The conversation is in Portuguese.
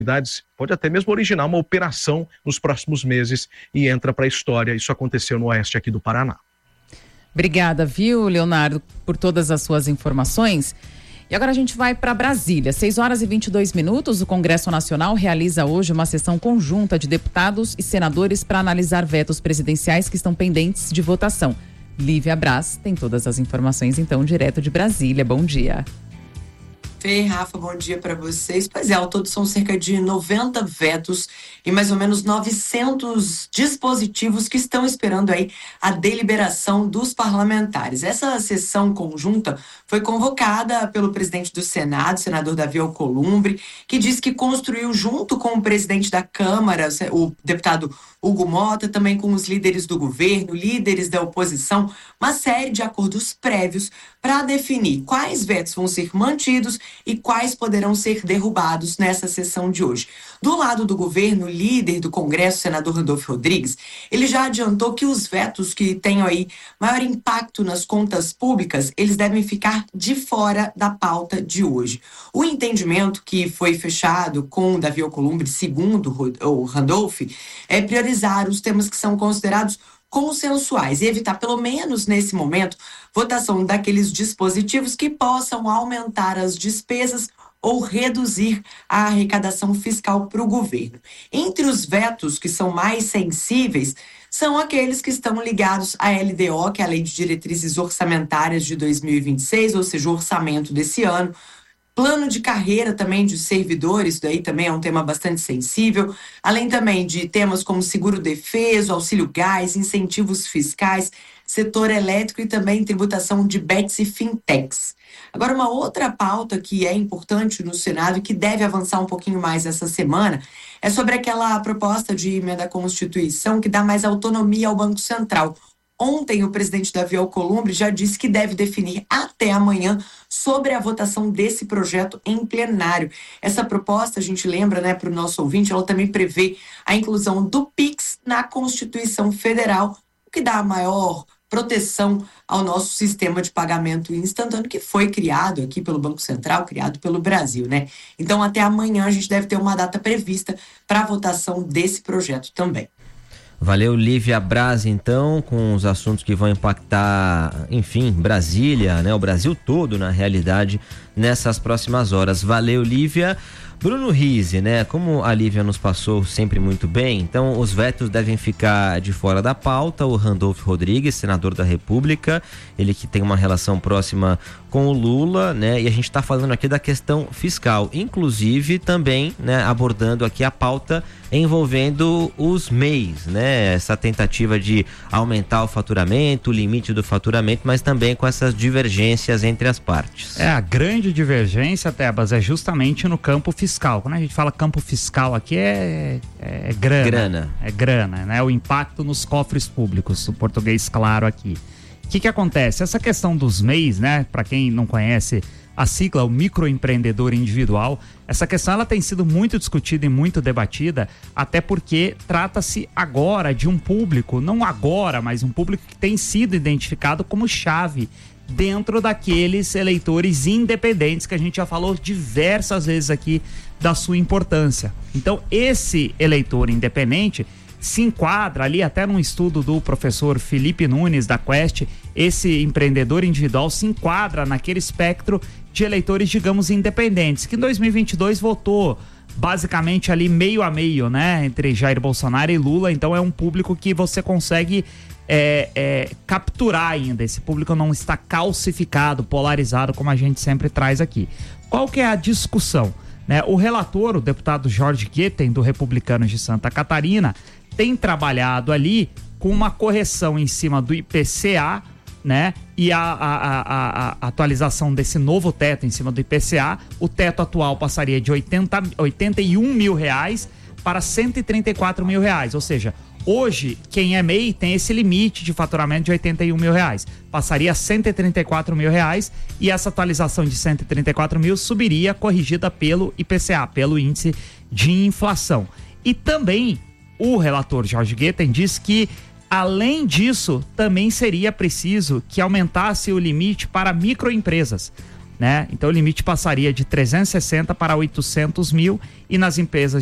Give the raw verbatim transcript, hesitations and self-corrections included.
pode até mesmo originar uma operação nos próximos meses e entra para a história. Isso aconteceu no oeste aqui do Paraná. Obrigada, viu, Leonardo, por todas as suas informações. E agora a gente vai para Brasília. seis horas e vinte e dois minutos, o Congresso Nacional realiza hoje uma sessão conjunta de deputados e senadores para analisar vetos presidenciais que estão pendentes de votação. Lívia Braz tem todas as informações, então, direto de Brasília. Bom dia. Fê, Rafa, bom dia para vocês. Pois é, ao todo são cerca de noventa vetos e mais ou menos novecentos dispositivos que estão esperando aí a deliberação dos parlamentares. Essa sessão conjunta foi convocada pelo presidente do Senado, senador Davi Alcolumbre, que disse que construiu junto com o presidente da Câmara, o deputado Hugo Mota, também com os líderes do governo, líderes da oposição, uma série de acordos prévios para definir quais vetos vão ser mantidos e quais poderão ser derrubados nessa sessão de hoje. Do lado do governo, o líder do Congresso, senador Randolfo Rodrigues, ele já adiantou que os vetos que tenham aí maior impacto nas contas públicas, eles devem ficar de fora da pauta de hoje. O entendimento que foi fechado com o Davi Alcolumbre, segundo o Randolfo, é priorizar os temas que são considerados consensuais e evitar, pelo menos nesse momento, votação daqueles dispositivos que possam aumentar as despesas ou reduzir a arrecadação fiscal para o governo. Entre os vetos que são mais sensíveis, são aqueles que estão ligados à L D O, que é a Lei de Diretrizes Orçamentárias de dois mil e vinte e seis, ou seja, o orçamento desse ano. Plano de carreira também de servidores, daí também é um tema bastante sensível, além também de temas como seguro-defeso, auxílio gás, incentivos fiscais, setor elétrico e também tributação de B E Ts e fintechs. Agora, uma outra pauta que é importante no Senado e que deve avançar um pouquinho mais essa semana é sobre aquela proposta de emenda à Constituição que dá mais autonomia ao Banco Central. Ontem, o presidente Davi Alcolumbre já disse que deve definir até amanhã sobre a votação desse projeto em plenário. Essa proposta, a gente lembra, né, para o nosso ouvinte, ela também prevê a inclusão do Pix na Constituição Federal, o que dá a maior proteção ao nosso sistema de pagamento instantâneo que foi criado aqui pelo Banco Central, criado pelo Brasil, né? Então, até amanhã a gente deve ter uma data prevista para a votação desse projeto também. Valeu, Lívia Braz, então, com os assuntos que vão impactar, enfim, Brasília, né? O Brasil todo, na realidade, nessas próximas horas. Valeu, Lívia. Bruno Rizzi, né? Como a Lívia nos passou sempre muito bem, então os vetos devem ficar de fora da pauta. O Randolfo Rodrigues, senador da República, ele que tem uma relação próxima com o Lula, né? E a gente está falando aqui da questão fiscal, inclusive também, né, abordando aqui a pauta envolvendo os M E Is, né? Essa tentativa de aumentar o faturamento, o limite do faturamento, mas também com essas divergências entre as partes. É, a grande divergência, Tebas, é justamente no campo fiscal. Quando a gente fala campo fiscal aqui é, é, é grana. Grana. É grana, né? O impacto nos cofres públicos, o português claro aqui. O que que acontece? Essa questão dos M E Is, né? Para quem não conhece a sigla, o microempreendedor individual, essa questão ela tem sido muito discutida e muito debatida, até porque trata-se agora de um público, não agora, mas um público que tem sido identificado como chave dentro daqueles eleitores independentes que a gente já falou diversas vezes aqui da sua importância. Então, esse eleitor independente se enquadra ali, até num estudo do professor Felipe Nunes da Quest, esse empreendedor individual se enquadra naquele espectro de eleitores, digamos, independentes, que em dois mil e vinte e dois votou basicamente ali meio a meio, né, entre Jair Bolsonaro e Lula. Então é um público que você consegue é, é, capturar ainda. Esse público não está calcificado, polarizado, como a gente sempre traz aqui. Qual que é a discussão? Né? O relator, o deputado Jorge Guetem, do Republicanos de Santa Catarina, tem trabalhado ali com uma correção em cima do I P C A, né? E a, a, a, a atualização desse novo teto em cima do I P C A. O teto atual passaria de oitenta, oitenta e um mil reais para cento e trinta e quatro mil reais. Ou seja, hoje, quem é M E I tem esse limite de faturamento de oitenta e um mil reais. Passaria a cento e trinta e quatro mil reais e essa atualização de cento e trinta e quatro mil subiria corrigida pelo I P C A, pelo índice de inflação. E também o relator Jorge Guetem diz que, além disso, também seria preciso que aumentasse o limite para microempresas. né? Então o limite passaria de trezentos e sessenta para oitocentos mil e nas empresas